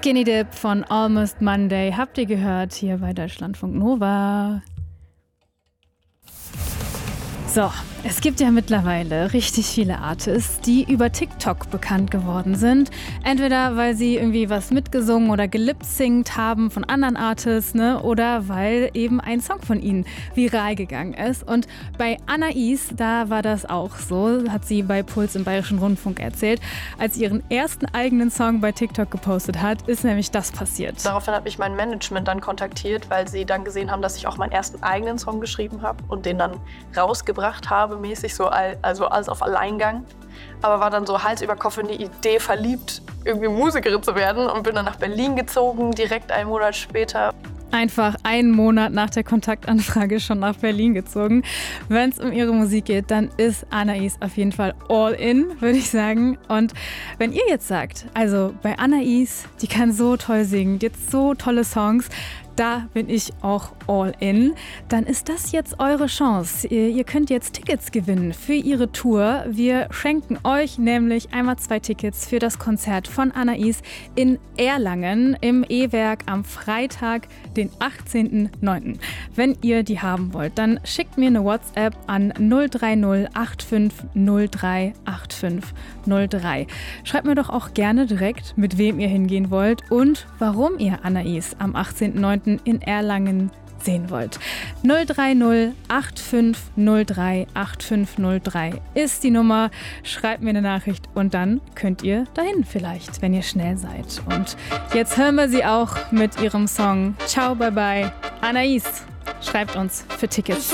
Skinny Dip von Almost Monday habt ihr gehört hier bei Deutschlandfunk Nova. So, es gibt ja mittlerweile richtig viele Artists, die über TikTok bekannt geworden sind. Entweder weil sie irgendwie was mitgesungen oder gelipsingt haben von anderen Artists, ne? Oder weil eben ein Song von ihnen viral gegangen ist. Und bei Anais, da war das auch so, hat sie bei Puls im Bayerischen Rundfunk erzählt. Als sie ihren ersten eigenen Song bei TikTok gepostet hat, ist nämlich das passiert. Daraufhin hat mich mein Management dann kontaktiert, weil sie dann gesehen haben, dass ich auch meinen ersten eigenen Song geschrieben habe und den dann rausgebracht habe, mäßig so, also alles auf Alleingang. Aber war dann so Hals über Kopf in die Idee verliebt, irgendwie Musikerin zu werden und bin dann nach Berlin gezogen, direkt einen Monat später. Einfach einen Monat nach der Kontaktanfrage schon nach Berlin gezogen. Wenn es um ihre Musik geht, dann ist Anais auf jeden Fall all in, würde ich sagen. Und wenn ihr jetzt sagt, also bei Anais, die kann so toll singen, die hat so tolle Songs, da bin ich auch all in, dann ist das jetzt eure Chance. Ihr könnt jetzt Tickets gewinnen für ihre Tour. Wir schenken euch nämlich einmal 2 Tickets für das Konzert von Anais in Erlangen im E-Werk am Freitag, den 18.09. Wenn ihr die haben wollt, dann schickt mir eine WhatsApp an 030 85 03 85 03. Schreibt mir doch auch gerne direkt, mit wem ihr hingehen wollt und warum ihr Anais am 18.09. in Erlangen sehen wollt. 030 85 03 85 03 ist die Nummer. Schreibt mir eine Nachricht und dann könnt ihr dahin vielleicht, wenn ihr schnell seid. Und jetzt hören wir sie auch mit ihrem Song Ciao, bye bye. Anais, schreibt uns für Tickets.